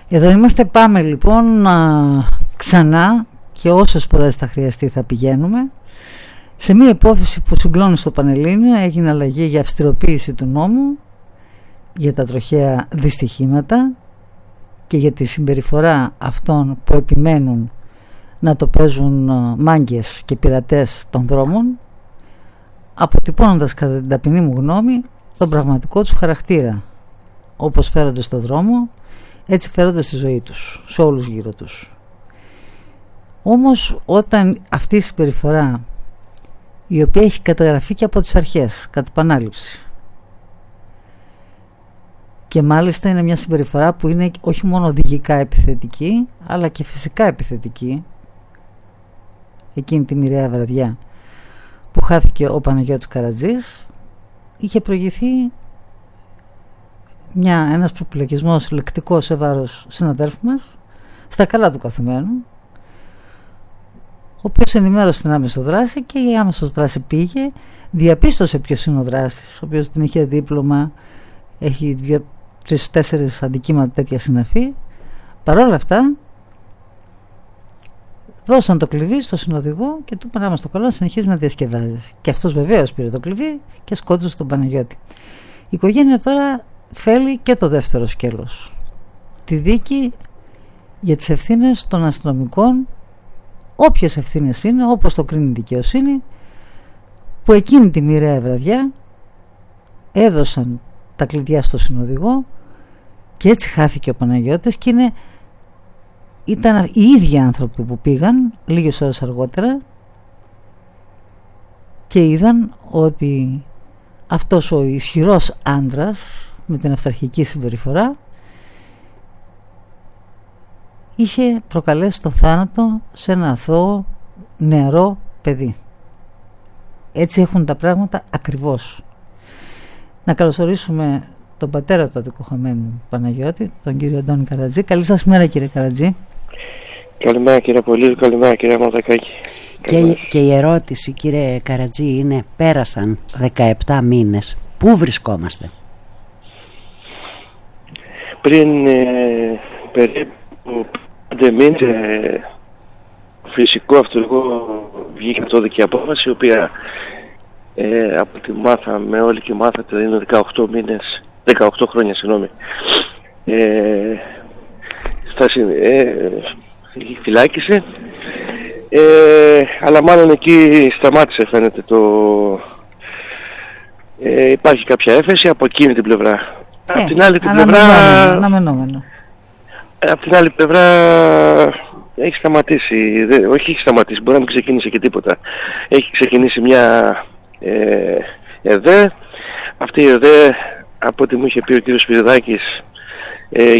Εδώ είμαστε, πάμε λοιπόν ξανά και όσες φορές θα χρειαστεί θα πηγαίνουμε. Σε μια υπόθεση που συγκλώνει στο Πανελλήνιο έγινε αλλαγή για αυστηροποίηση του νόμου για τα τροχαία δυστυχήματα και για τη συμπεριφορά αυτών που επιμένουν να το παίζουν μάγκες και πειρατές των δρόμων, αποτυπώνοντας κατά την ταπεινή μου γνώμη τον πραγματικό τους χαρακτήρα. Όπως φέρονται στο δρόμο, έτσι φέρονται στη ζωή τους, σε όλους γύρω τους. Όμως όταν αυτή η συμπεριφορά, η οποία έχει καταγραφεί και από τις αρχές κατά επανάληψη, και μάλιστα είναι μια συμπεριφορά που είναι όχι μόνο οδηγικά επιθετική αλλά και φυσικά επιθετική, εκείνη τη μοιραία βραδιά που χάθηκε ο Παναγιώτης Καρατζής, είχε προηγηθεί ένας προπυλακισμός λεκτικός σε βάρος συναδέλφου μας, στα καλά του καθημένου, ο οποίος ενημέρωσε την άμεσο δράση και η άμεσος δράση πήγε, διαπίστωσε ποιος είναι ο δράστης, ο οποίος την είχε δίπλωμα, έχει 3-4 αντικείμενα τέτοια συναφή. Παρόλα αυτά δώσαν το κλειδί στο συνοδηγό και του είπαν: άμα στο καλό συνεχίζει να διασκεδάζει. Και αυτός βεβαίως πήρε το κλειδί και σκότωσε τον Παναγιώτη. Η οικογένεια τώρα θέλει και το δεύτερο σκέλος, τη δίκη για τις ευθύνες των αστυνομικών, όποιες ευθύνες είναι, όπως το κρίνει η δικαιοσύνη, που εκείνη τη μοιραία βραδιά έδωσαν τα κλειδιά στο συνοδηγό και έτσι χάθηκε ο Παναγιώτης. Και ήταν οι ίδιοι άνθρωποι που πήγαν λίγες ώρες αργότερα και είδαν ότι αυτός ο ισχυρός άντρας με την αυταρχική συμπεριφορά είχε προκαλέσει το θάνατο σε ένα αθώο νεαρό παιδί. Έτσι έχουν τα πράγματα ακριβώς. Να καλωσορίσουμε τον πατέρα του αδικοχαμένου Παναγιώτη, τον κύριο Αντώνη Καρατζή. Καλή σας μέρα, κύριε Καρατζή. Καλημέρα, κύριε Πολύδη, καλημέρα, κύριε Μαδακάκη. Και η ερώτηση, κύριε Καρατζή, είναι: πέρασαν 17 μήνες, πού βρισκόμαστε? Πριν περίπου 5 μήνες φυσικό αυτούργο βγήκε αυτόδικη απόφαση, η οποία από τη μάθαμε όλοι και μάθατε είναι 18 χρόνια, φυλάκισε, αλλά μάλλον εκεί σταμάτησε, φαίνεται υπάρχει κάποια έφεση από εκείνη την πλευρά. Από την άλλη την πλευρά από την άλλη πλευρά έχει σταματήσει, όχι έχει σταματήσει, μπορεί να μην ξεκίνησε και τίποτα. Έχει ξεκινήσει μια ΕΔΕ. Αυτή η ΕΔΕ, από ό,τι μου είχε πει ο κύριος Σπυριδάκης,